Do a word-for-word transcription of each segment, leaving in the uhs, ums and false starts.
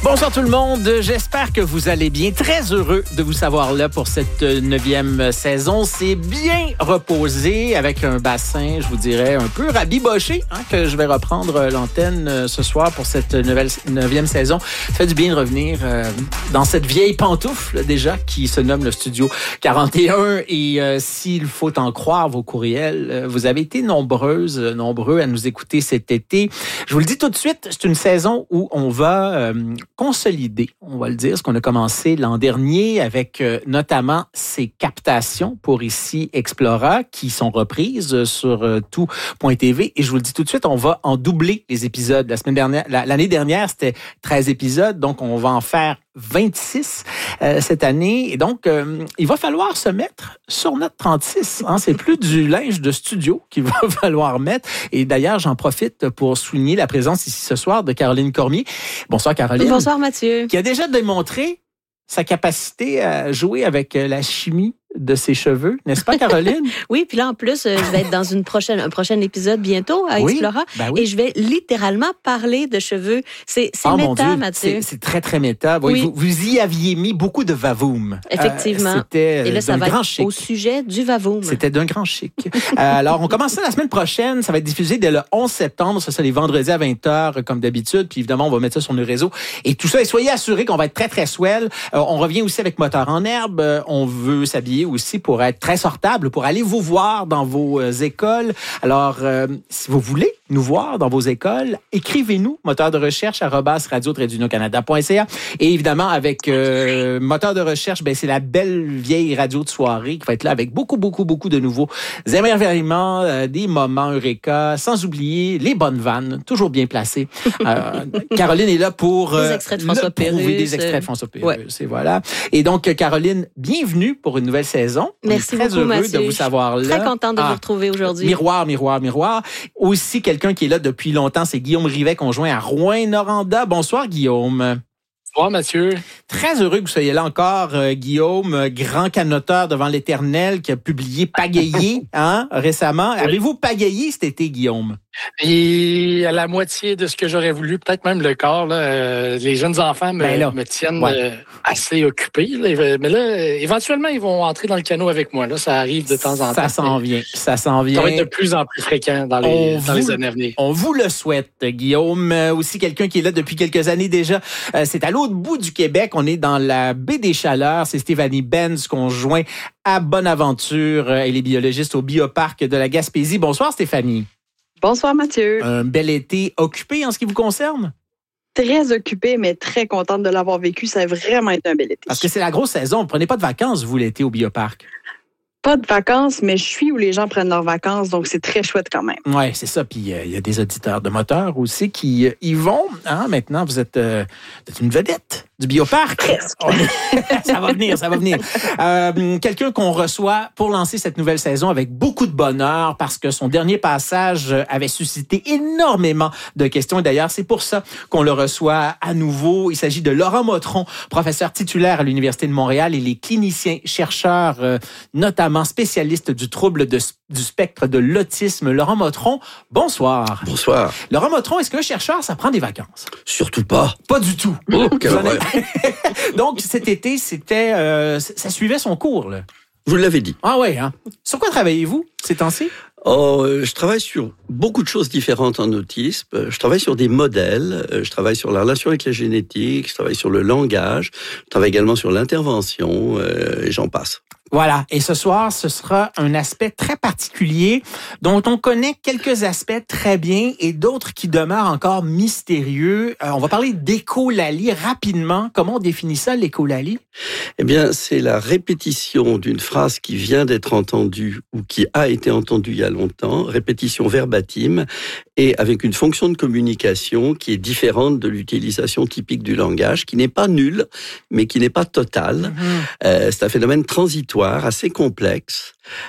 Bonsoir tout le monde, j'espère que vous allez bien. Très heureux de vous savoir là pour cette neuvième saison. C'est bien reposé avec un bassin, je vous dirais, un peu rabiboché, hein, que je vais reprendre l'antenne ce soir pour cette nouvelle neuvième saison. Ça fait du bien de revenir euh, dans cette vieille pantoufle déjà qui se nomme le Studio quarante et un. Et euh, s'il faut en croire vos courriels, euh, vous avez été nombreuses, nombreux à nous écouter cet été. Je vous le dis tout de suite, c'est une saison où on va... Euh, consolider, on va le dire, ce qu'on a commencé l'an dernier avec euh, notamment ces captations pour Ici Explora qui sont reprises sur euh, tout point t v. Et je vous le dis tout de suite, on va en doubler les épisodes. La semaine dernière, la, l'année dernière, c'était treize épisodes, donc on va en faire vingt-six euh, cette année. Et donc, euh, il va falloir se mettre sur notre trente-six. Hein? C'est plus du linge de studio qu'il va falloir mettre. Et d'ailleurs, j'en profite pour souligner la présence ici ce soir de Caroline Cormier. Bonsoir, Caroline. Bonsoir, Mathieu. Qui a déjà démontré sa capacité à jouer avec la chimie de ses cheveux, n'est-ce pas, Caroline? Oui, puis là, en plus, je vais être dans une prochaine, un prochain épisode bientôt à oui, Explora. Ben oui. Et je vais littéralement parler de cheveux. C'est, c'est oh, méta, Mathieu. C'est, c'est très, très méta. Oui, oui. Vous, vous y aviez mis beaucoup de vavoum. Effectivement. Euh, c'était Et là, ça va grand être chic. au sujet du vavoum. C'était d'un grand chic. euh, alors, on commence ça la semaine prochaine. Ça va être diffusé dès le onze septembre. Ça, c'est les vendredis à vingt heures, comme d'habitude. Puis évidemment, on va mettre ça sur nos réseaux. Et tout ça, et soyez assurés qu'on va être très, très swell. Euh, on revient aussi avec Moteur en herbe. Euh, on veut s'habiller aussi pour être très sortable, pour aller vous voir dans vos euh, écoles. Alors, euh, si vous voulez nous voir dans vos écoles, écrivez-nous, moteur de recherche, arobase radio tiret d'union canada point c a. Et évidemment, avec euh, moteur de recherche, ben, c'est la belle vieille radio de soirée qui va être là avec beaucoup, beaucoup, beaucoup de nouveaux émerveillements, euh, des moments Eureka, sans oublier les bonnes vannes, toujours bien placées. Euh, Caroline est là pour... Euh, des extraits de François Pérusse. Des extraits de François Pérusse, ouais. Et voilà. Et donc, Caroline, bienvenue pour une nouvelle saison. Merci très beaucoup, heureux Mathieu. de vous savoir là. Très contente de ah, vous retrouver aujourd'hui. Miroir, miroir, miroir. Aussi, quelqu'un qui est là depuis longtemps, c'est Guillaume Rivet, conjoint à Rouyn-Noranda. Bonsoir, Guillaume. Bonsoir, Mathieu. Très heureux que vous soyez là encore, euh, Guillaume, grand canoteur devant l'Éternel qui a publié Pagayer hein, récemment. Oui. Avez-vous pagayé cet été, Guillaume? Et à la moitié de ce que j'aurais voulu, peut-être même le corps. Là, euh, les jeunes enfants me, ben là, me tiennent ouais. euh, assez occupé. Là, mais là, éventuellement, ils vont entrer dans le canot avec moi. Là, ça arrive de temps en temps. Ça s'en vient. Ça s'en vient. Ça va être de plus en plus fréquent dans les, dans les années à venir. On vous le souhaite, Guillaume. Euh, aussi, quelqu'un qui est là depuis quelques années déjà. Euh, c'est à l'autre bout du Québec. On est dans la baie des Chaleurs. C'est Stéphanie Benz, conjoint à Bonaventure. Elle est biologiste au Bioparc de la Gaspésie. Bonsoir, Stéphanie. Bonsoir, Mathieu. Un bel été occupé en ce qui vous concerne? Très occupé, mais très contente de l'avoir vécu. Ça a vraiment été un bel été. Parce que c'est la grosse saison. Vous prenez pas de vacances, vous, l'été au Bioparc? Pas de vacances, mais je suis où les gens prennent leurs vacances, donc c'est très chouette quand même. Oui, c'est ça. Puis il euh, y a des auditeurs de moteurs aussi qui euh, y vont. Hein? Maintenant, vous êtes, euh, vous êtes une vedette du Bioparc. Presque. Ça va venir, ça va venir. Euh, quelqu'un qu'on reçoit pour lancer cette nouvelle saison avec beaucoup de bonheur parce que son dernier passage avait suscité énormément de questions. Et d'ailleurs, c'est pour ça qu'on le reçoit à nouveau. Il s'agit de Laurent Motron, professeur titulaire à l'Université de Montréal et les cliniciens chercheurs, euh, notamment spécialiste du trouble de, du spectre de l'autisme. Laurent Motron, bonsoir. Bonsoir. Laurent Motron, est-ce qu'un chercheur, ça prend des vacances? Surtout pas. Pas du tout. Oh, quelle horreur. Donc, cet été, c'était, euh, ça suivait son cours, là. Vous l'avez dit. Ah ouais, hein? Sur quoi travaillez-vous ces temps-ci? Oh, je travaille sur beaucoup de choses différentes en autisme. Je travaille sur des modèles, je travaille sur la relation avec la génétique, je travaille sur le langage, je travaille également sur l'intervention, et j'en passe. Voilà. Et ce soir, ce sera un aspect très particulier dont on connaît quelques aspects très bien et d'autres qui demeurent encore mystérieux. Euh, on va parler d'écholalie rapidement. Comment on définit ça, l'écholalie? Eh bien, c'est la répétition d'une phrase qui vient d'être entendue ou qui a été entendue il y a longtemps, répétition verbatim, et avec une fonction de communication qui est différente de l'utilisation typique du langage, qui n'est pas nulle, mais qui n'est pas totale. Mm-hmm. Euh, c'est un phénomène transitoire, assez complexe,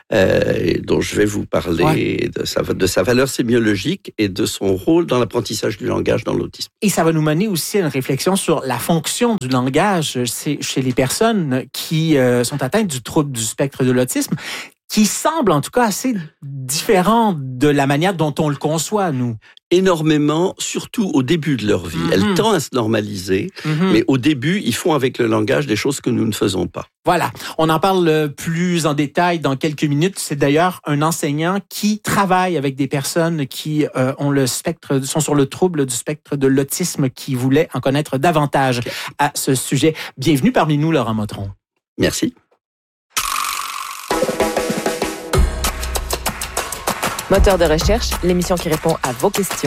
euh, dont je vais vous parler ouais. de, sa, de sa valeur sémiologique et de son rôle dans l'apprentissage du langage dans l'autisme. Et ça va nous mener aussi à une réflexion sur la fonction du langage chez les personnes qui euh, sont atteintes du trouble du spectre de l'autisme. qui semble en tout cas assez différent de la manière dont on le conçoit, nous. Énormément, surtout au début de leur vie. Mm-hmm. Elles tendent à se normaliser, mm-hmm. mais au début, ils font avec le langage des choses que nous ne faisons pas. Voilà, on en parle plus en détail dans quelques minutes. C'est d'ailleurs un enseignant qui travaille avec des personnes qui euh, ont le spectre, sont sur le trouble du spectre de l'autisme, qui voulait en connaître davantage à ce sujet. Bienvenue parmi nous, Laurent Motron. Merci. Moteur de recherche, l'émission qui répond à vos questions.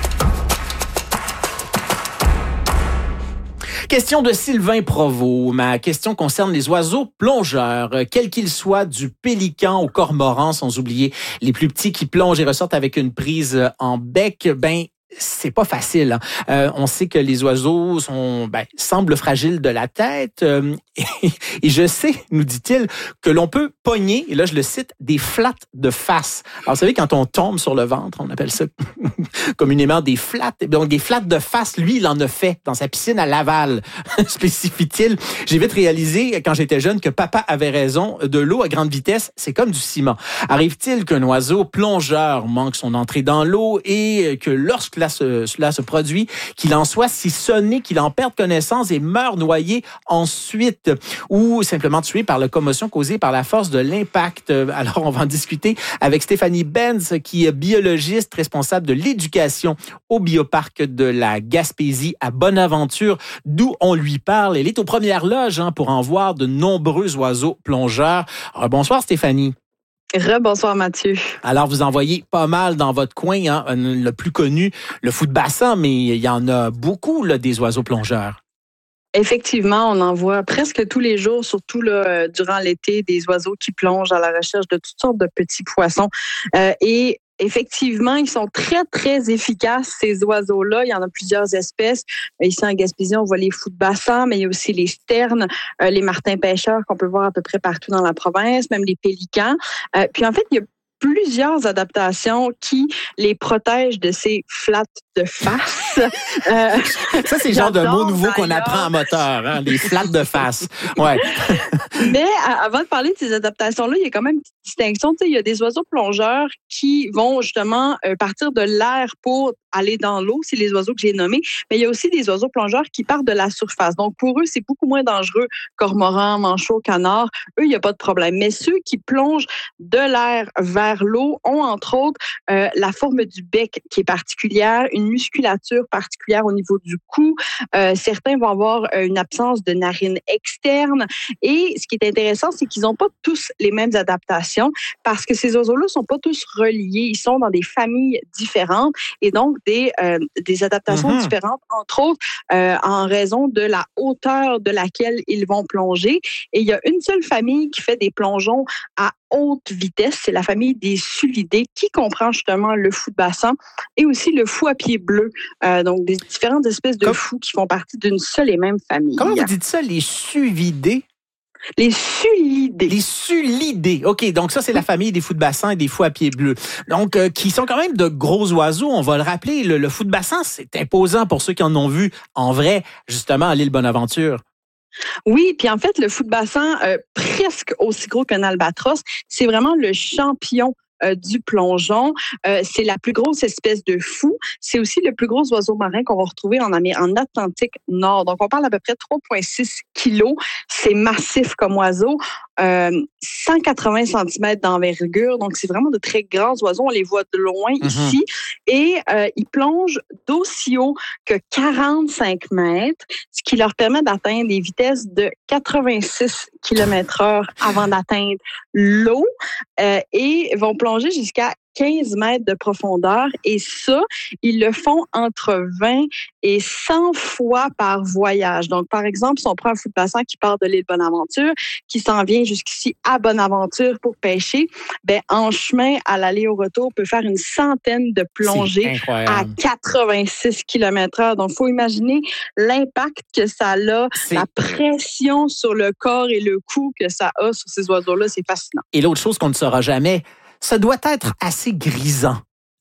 Question de Sylvain Provost. Ma question concerne les oiseaux plongeurs, quels qu'ils soient, du pélican au cormoran, sans oublier les plus petits qui plongent et ressortent avec une prise en bec. Ben, c'est pas facile. Hein. Euh, on sait que les oiseaux sont, ben, semblent fragiles de la tête. Euh, et, et je sais, nous dit-il, que l'on peut pogner, et là je le cite, des flattes de face. Alors vous savez, quand on tombe sur le ventre, on appelle ça communément des flattes. Donc des flattes de face, lui, il en a fait dans sa piscine à Laval, spécifie-t-il. J'ai vite réalisé, quand j'étais jeune, que papa avait raison. De l'eau à grande vitesse, c'est comme du ciment. Arrive-t-il qu'un oiseau plongeur manque son entrée dans l'eau et que lorsque Cela se, cela se produit, qu'il en soit si sonné qu'il en perde connaissance et meurt noyé ensuite, ou simplement tué par la commotion causée par la force de l'impact. Alors, on va en discuter avec Stéphanie Benz, qui est biologiste responsable de l'éducation au bioparc de la Gaspésie à Bonaventure, d'où on lui parle. Elle est aux premières loges hein, pour en voir de nombreux oiseaux plongeurs. Alors, bonsoir Stéphanie. Rebonsoir Mathieu. Alors, vous en voyez pas mal dans votre coin, hein, le plus connu, le fou de bassin, mais il y en a beaucoup, là, des oiseaux plongeurs. Effectivement, on en voit presque tous les jours, surtout là, durant l'été, des oiseaux qui plongent à la recherche de toutes sortes de petits poissons. Euh, et Effectivement, ils sont très, très efficaces, ces oiseaux-là. Il y en a plusieurs espèces. Ici, en Gaspésie, on voit les fous de bassin, mais il y a aussi les sternes, euh, les martins pêcheurs qu'on peut voir à peu près partout dans la province, même les pélicans. Euh, puis en fait, il y a plusieurs adaptations qui les protègent de ces flattes de face. Euh, ça, c'est le genre de mot nouveau qu'on apprend en moteur, hein, les flattes de face. Ouais. Mais avant de parler de ces adaptations-là, il y a quand même une petite distinction. Tu sais, il y a des oiseaux plongeurs qui vont justement euh, partir de l'air pour aller dans l'eau. C'est les oiseaux que j'ai nommés. Mais il y a aussi des oiseaux plongeurs qui partent de la surface. Donc, pour eux, c'est beaucoup moins dangereux. Cormorans, manchots, canards, eux, il n'y a pas de problème. Mais ceux qui plongent de l'air vers l'eau ont, entre autres, euh, la forme du bec qui est particulière, une musculature particulière au niveau du cou. Euh, certains vont avoir euh, une absence de narine externe. Et ce qui est intéressant, c'est qu'ils n'ont pas tous les mêmes adaptations parce que ces oiseaux-là ne sont pas tous reliés. Ils sont dans des familles différentes et donc des, euh, des adaptations mm-hmm. différentes, entre autres euh, en raison de la hauteur de laquelle ils vont plonger. Et il y a une seule famille qui fait des plongeons à haute vitesse, c'est la famille des sulidés qui comprend justement le fou de bassin et aussi le fou à pied bleu. Euh, donc, des différentes espèces de Comme... fous qui font partie d'une seule et même famille. Comment vous dites ça, les suvidés? Les sulidés. Les sulidés. OK, donc ça, c'est la famille des fous de bassin et des fous à pied bleu. Donc, euh, qui sont quand même de gros oiseaux, on va le rappeler. Le, le fou de bassin, c'est imposant pour ceux qui en ont vu en vrai, justement, à l'île Bonaventure. Oui, puis en fait, le fou de bassin, euh, presque aussi gros qu'un albatros, c'est vraiment le champion Euh, du plongeon. Euh, c'est la plus grosse espèce de fou. C'est aussi le plus gros oiseau marin qu'on va retrouver en, Amé- en Atlantique Nord. Donc, on parle à peu près trois virgule six kilos. C'est massif comme oiseau. Euh, cent quatre-vingts centimètres d'envergure. Donc, c'est vraiment de très grands oiseaux. On les voit de loin mm-hmm. ici. Et euh, ils plongent d'aussi haut que quarante-cinq mètres, ce qui leur permet d'atteindre des vitesses de quatre-vingt-six kilomètres heure avant d'atteindre l'eau euh, et vont plonger jusqu'à quinze mètres de profondeur. Et ça, ils le font entre vingt et cent fois par voyage. Donc, par exemple, si on prend un fou de bassin qui part de l'île Bonaventure, qui s'en vient jusqu'ici à Bonaventure pour pêcher, ben, en chemin, à l'aller et au retour, peut faire une centaine de plongées à quatre-vingt-six kilomètres heure. Donc, il faut imaginer l'impact que ça a, c'est... la pression sur le corps et le cou que ça a sur ces oiseaux-là. C'est fascinant. Et l'autre chose qu'on ne saura jamais, ça doit être assez grisant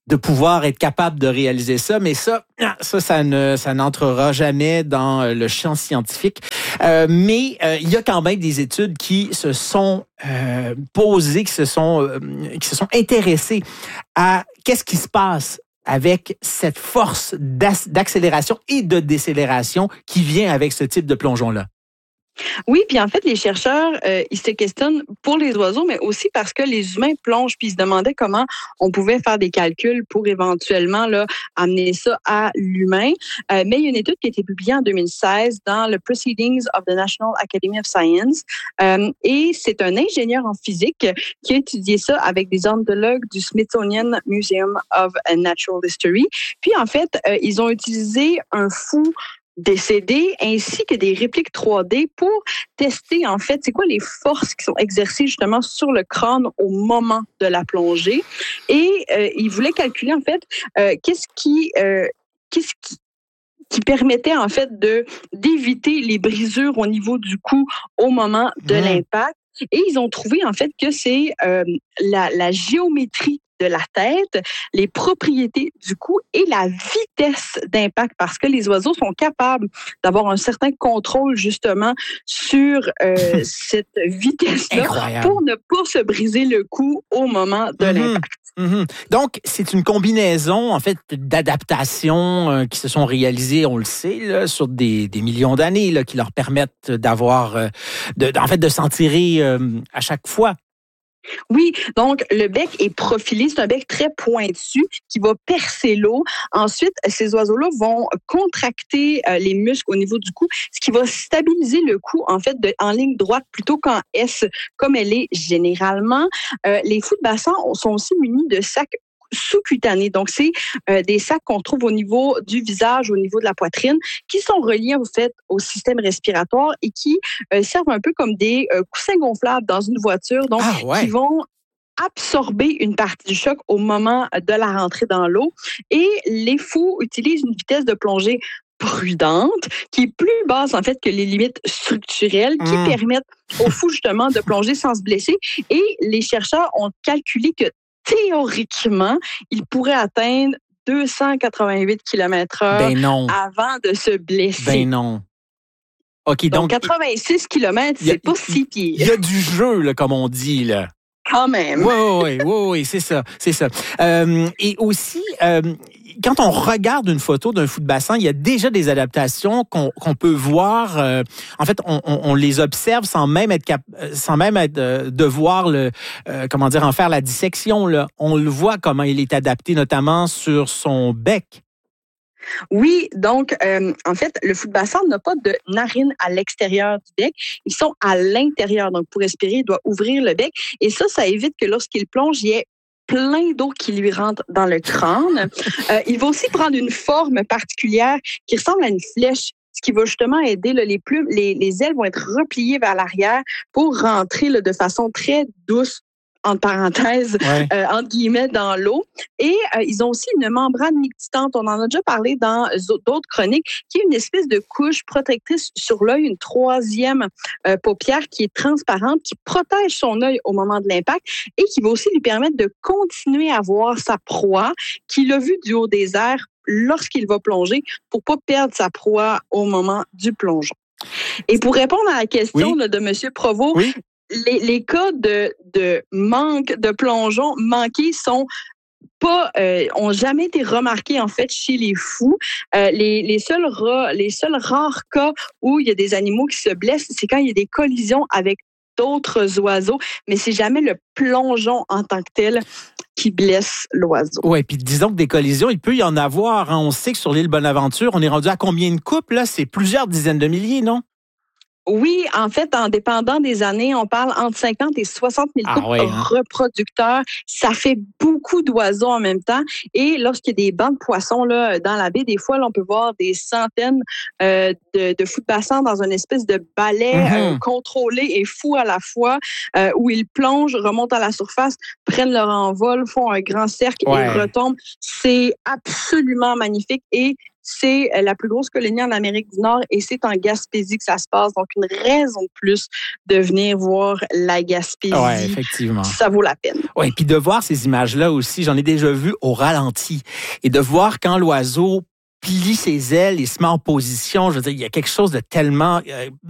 de pouvoir être capable de réaliser ça, mais ça, ça, ça ne, ça n'entrera jamais dans le champ scientifique. Euh, mais euh, il y a quand même des études qui se sont euh, posées, qui se sont, euh, qui se sont intéressées à qu'est-ce qui se passe avec cette force d'accélération et de décélération qui vient avec ce type de plongeon-là. Oui, puis en fait, les chercheurs, euh, ils se questionnent pour les oiseaux, mais aussi parce que les humains plongent, puis ils se demandaient comment on pouvait faire des calculs pour éventuellement là, amener ça à l'humain. Euh, mais il y a une étude qui a été publiée en deux mille seize dans le Proceedings of the National Academy of Science, euh, et c'est un ingénieur en physique qui a étudié ça avec des ornithologues du Smithsonian Museum of Natural History. Puis en fait, euh, ils ont utilisé un fou décédés ainsi que des répliques trois D pour tester en fait c'est quoi les forces qui sont exercées justement sur le crâne au moment de la plongée et euh, ils voulaient calculer en fait euh, qu'est-ce qui euh, qu'est-ce qui qui permettait en fait de d'éviter les brisures au niveau du cou au moment de mmh. l'impact. Et ils ont trouvé en fait que c'est euh, la, la géométrie de la tête, les propriétés du cou et la vitesse d'impact, parce que les oiseaux sont capables d'avoir un certain contrôle justement sur euh, cette vitesse-là Incroyable. Pour ne pas se briser le cou au moment de mm-hmm. l'impact. Mm-hmm. Donc, c'est une combinaison, en fait, d'adaptations euh, qui se sont réalisées, on le sait, là, sur des, des millions d'années, là, qui leur permettent d'avoir, euh, de, en fait, de s'en tirer euh, à chaque fois. Oui, donc le bec est profilé, c'est un bec très pointu qui va percer l'eau. Ensuite, ces oiseaux-là vont contracter euh, les muscles au niveau du cou, ce qui va stabiliser le cou en fait de, en ligne droite plutôt qu'en S, comme elle est généralement. Euh, les fous de bassin sont aussi munis de sacs sous-cutanés. Donc, c'est euh, des sacs qu'on trouve au niveau du visage, au niveau de la poitrine, qui sont reliés, en fait, au système respiratoire et qui euh, servent un peu comme des euh, coussins gonflables dans une voiture, donc ah, ouais. qui vont absorber une partie du choc au moment de la rentrée dans l'eau. Et les fous utilisent une vitesse de plongée prudente, qui est plus basse, en fait, que les limites structurelles qui mmh. permettent aux fous, justement, de plonger sans se blesser. Et les chercheurs ont calculé que théoriquement, il pourrait atteindre deux cent quatre-vingt-huit kilomètres heure ben non. avant de se blesser. Ben non. OK, donc, donc quatre-vingt-six kilomètres, c'est pas si pire. Il y a du jeu, là, comme on dit, là. Quand même. Oui, oui, oui, oui, c'est ça, c'est ça. Euh, et aussi, euh, quand on regarde une photo d'un fou de bassin, il y a déjà des adaptations qu'on, qu'on peut voir. Euh, en fait, on, on, on les observe sans même être cap- sans même être euh, devoir le, euh, comment dire, en faire la dissection. Là, on le voit comment il est adapté, notamment sur son bec. Oui, donc, euh, en fait, le fou de bassin n'a pas de narines à l'extérieur du bec. Ils sont à l'intérieur. Donc, pour respirer, il doit ouvrir le bec. Et ça, ça évite que lorsqu'il plonge, il y ait plein d'eau qui lui rentre dans le crâne. Euh, il va aussi prendre une forme particulière qui ressemble à une flèche, ce qui va justement aider là, les plumes, les, les ailes vont être repliées vers l'arrière pour rentrer là, de façon très douce, entre parenthèses, ouais. euh, entre guillemets, dans l'eau. Et euh, ils ont aussi une membrane nictitante, on en a déjà parlé dans d'autres chroniques, qui est une espèce de couche protectrice sur l'œil, une troisième euh, paupière qui est transparente, qui protège son œil au moment de l'impact et qui va aussi lui permettre de continuer à voir sa proie qu'il a vue du haut des airs lorsqu'il va plonger pour pas perdre sa proie au moment du plongeon. Et pour répondre à la question oui. là, de M. Provost, oui. Les, les cas de, de manque de plongeon manqués sont pas euh, ont jamais été remarqués en fait chez les fous. Euh, les, les seuls ra- les seuls rares cas où il y a des animaux qui se blessent, c'est quand il y a des collisions avec d'autres oiseaux, mais c'est jamais le plongeon en tant que tel qui blesse l'oiseau. Oui, puis disons que des collisions, il peut y en avoir. Hein. On sait que sur l'île Bonaventure, on est rendu à combien de couples? Là? C'est plusieurs dizaines de milliers, non? Oui, en fait, en dépendant des années, on parle entre cinquante et soixante mille couples ah ouais, hein? reproducteurs. Ça fait beaucoup d'oiseaux en même temps. Et lorsqu'il y a des bancs de poissons là, dans la baie, des fois, là, on peut voir des centaines euh, de, de fous de bassin dans une espèce de balai mm-hmm. euh, contrôlé et fou à la fois, euh, où ils plongent, remontent à la surface, prennent leur envol, font un grand cercle ouais. et retombent. C'est absolument magnifique et c'est la plus grosse colonie en Amérique du Nord et c'est en Gaspésie que ça se passe. Donc, une raison de plus de venir voir la Gaspésie. Oui, effectivement. Ça vaut la peine. Oui, puis de voir ces images-là aussi, j'en ai déjà vu au ralenti. Et de voir quand l'oiseau plie ses ailes et se met en position, je veux dire, il y a quelque chose de tellement... Euh,